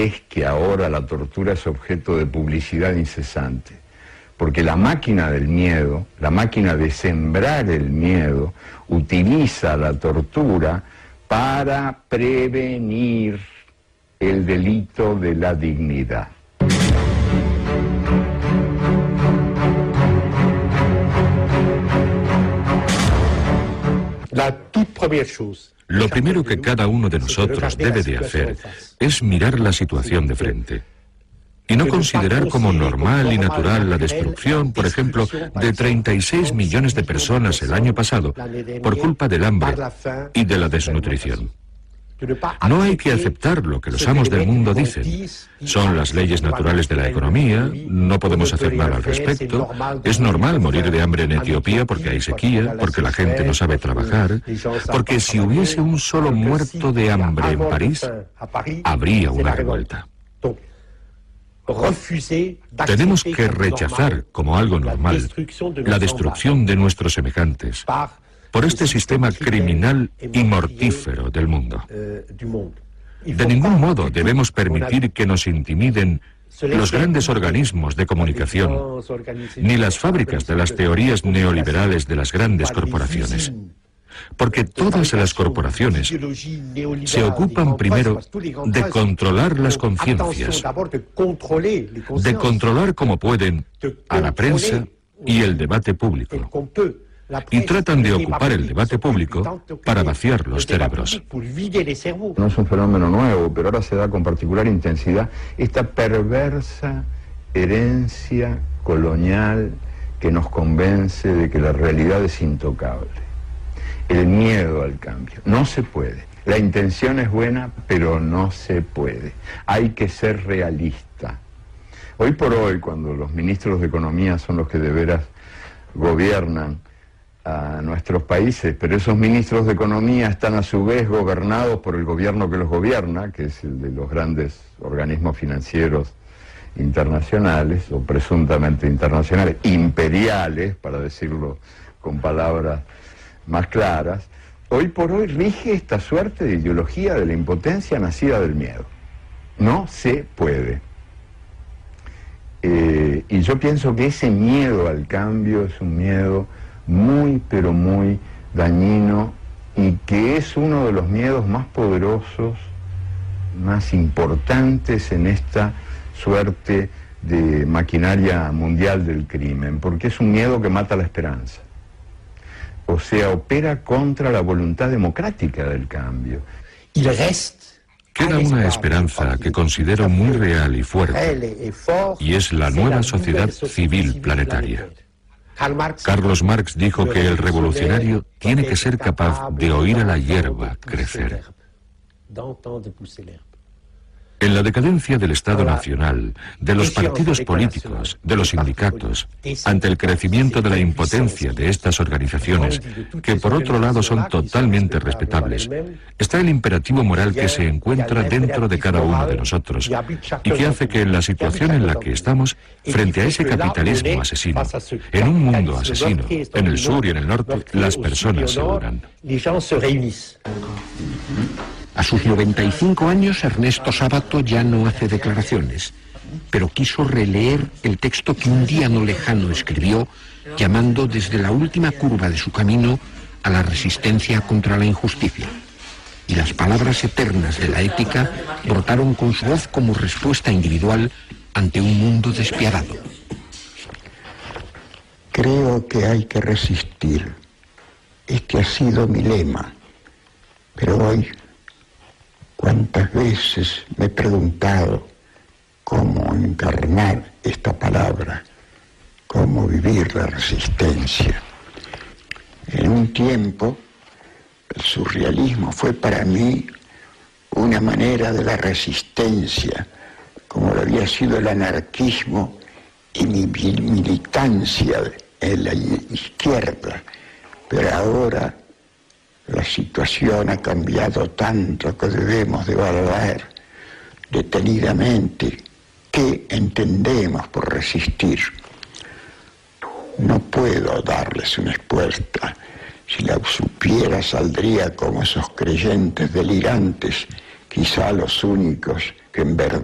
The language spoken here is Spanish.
es que ahora la tortura es objeto de publicidad incesante. Porque la máquina del miedo, la máquina de sembrar el miedo, utiliza la tortura para prevenir el delito de la dignidad. Lo primero que cada uno de nosotros debe de hacer es mirar la situación de frente y no considerar como normal y natural la destrucción, por ejemplo, de 36 millones de personas el año pasado por culpa del hambre y de la desnutrición. No hay que aceptar lo que los amos del mundo dicen. Son las leyes naturales de la economía, no podemos hacer nada al respecto. Es normal morir de hambre en Etiopía porque hay sequía, porque la gente no sabe trabajar, porque si hubiese un solo muerto de hambre en París, habría una revuelta. Tenemos que rechazar como algo normal la destrucción de nuestros semejantes por este sistema criminal y mortífero del mundo. De ningún modo debemos permitir que nos intimiden los grandes organismos de comunicación, ni las fábricas de las teorías neoliberales de las grandes corporaciones. Porque todas las corporaciones se ocupan primero de controlar las conciencias, de controlar como pueden a la prensa y el debate público. Y tratan de ocupar el debate público para vaciar los cerebros. No es un fenómeno nuevo, pero ahora se da con particular intensidad esta perversa herencia colonial que nos convence de que la realidad es intocable. El miedo al cambio. No se puede. La intención es buena, pero no se puede. Hay que ser realista. Hoy por hoy, cuando los ministros de Economía son los que de veras gobiernan a nuestros países, pero esos ministros de Economía están a su vez gobernados por el gobierno que los gobierna, que es el de los grandes organismos financieros internacionales, o presuntamente internacionales, imperiales, para decirlo con palabras más claras. Hoy por hoy rige esta suerte de ideología de la impotencia nacida del miedo. No se puede. Y yo pienso que ese miedo al cambio es un miedo muy, pero muy dañino, y que es uno de los miedos más poderosos, más importantes en esta suerte de maquinaria mundial del crimen, porque es un miedo que mata la esperanza. O sea, opera contra la voluntad democrática del cambio. Queda una esperanza que considero muy real y fuerte, y es la nueva sociedad civil planetaria. Carlos Marx dijo que el revolucionario tiene que ser capaz de oír a la hierba crecer. En la decadencia del Estado Nacional, de los partidos políticos, de los sindicatos, ante el crecimiento de la impotencia de estas organizaciones, que por otro lado son totalmente respetables, está el imperativo moral que se encuentra dentro de cada uno de nosotros y que hace que en la situación en la que estamos, frente a ese capitalismo asesino, en un mundo asesino, en el sur y en el norte, las personas se unan. A sus 95 años, Ernesto Sábato ya no hace declaraciones, pero quiso releer el texto que un día no lejano escribió, llamando desde la última curva de su camino a la resistencia contra la injusticia. Y las palabras eternas de la ética brotaron con su voz como respuesta individual ante un mundo despiadado. Creo que hay que resistir. Este ha sido mi lema, pero hoy ¿cuántas veces me he preguntado cómo encarnar esta palabra, cómo vivir la resistencia? En un tiempo, el surrealismo fue para mí una manera de la resistencia, como lo había sido el anarquismo y mi militancia en la izquierda. Pero ahora la situación ha cambiado tanto que debemos de evaluar detenidamente qué entendemos por resistir. No puedo darles una respuesta. Si la supiera, saldría como esos creyentes delirantes, quizá los únicos que en verdad